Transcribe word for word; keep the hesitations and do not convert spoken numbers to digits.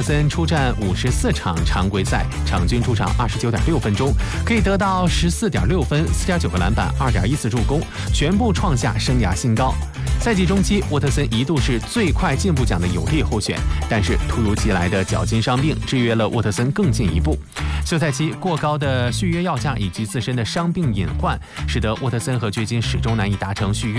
森出战五十四场常规赛，场均出场二十九点六分钟，可以得到十四点六分、四点九个篮板、二点一次助攻，全部创下生涯新高。赛季中期，沃特森一度是最快进步奖的有力候选，但是突如其来的脚筋伤病制约了沃特森更进一步。休赛期过高的续约要价以及自身的伤病隐患，使得沃特森和掘金始终难以达成续约。